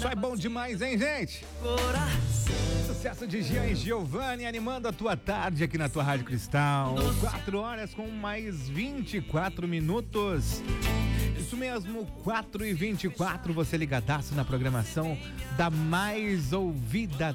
Isso é bom demais, hein, gente? Sucesso de Gian e Giovanni animando a tua tarde aqui na tua Rádio Cristal. 4 horas com mais 24 minutos. Isso mesmo, 4h24, você ligadaço na programação da mais ouvida